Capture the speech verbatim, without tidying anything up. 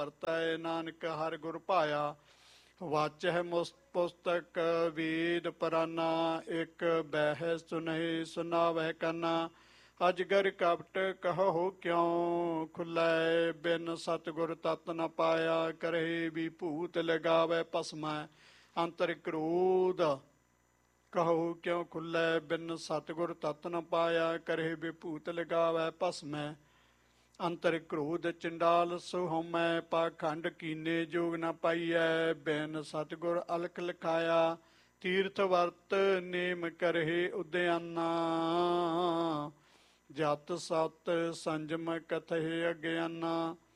ਵਰਤੈ ਨਾਨਕ ਹਰਿ ਗੁਰ ਭਾਇਆ। ਵਾਚਹਿ ਮੁਸ ਪੁਸਤਕ ਵੇਦ ਪੁਰਾਨਾ, ਇਕ ਬਹਿ ਸੁਨਹਿ ਸੁਨਾਵਹਿ ਕਾਨਾ। ਅਜਗਰ ਕਪਟ ਕਹੋ ਕਿਉ, ਖੁੱਲੈ ਬਿਨ ਸਤਿਗੁਰ ਤਤ ਨ ਪਾਇਆ। ਕਰਹਿ ਵੀ ਭੂਤ ਲਗਾਵੈ ਭਸਮੈ, ਅੰਤਰ ਕ੍ਰੋਧ ਕਹੋ ਕਿਉ ਖੁੱਲੈ ਬਿਨ ਸਤਿਗੁਰ ਤਤ ਨ ਪਾਇਆ। ਕਰਹਿ ਵੀ ਭੂਤ ਲਗਾਵੈ ਭਸਮੈ, ਅੰਤਰ ਕ੍ਰੋਧ ਚੰਡਾਲ ਸੋ ਹਉਮੈ। ਪਾਖੰਡ ਕੀਨੇ ਜੋਗ ਨ ਪਾਈਐ, ਬਿਨ ਸਤਿਗੁਰ ਅਲਖ ਲਿਖਾਇਆ। ਤੀਰਥ ਵਰਤ ਨੇਮ ਕਰਹਿ ਉਦਿਆਨਾ, ਜਤ ਸਤ ਸੰਜਮ ਕਥਹਿ ਅਗਿਆਨਾ।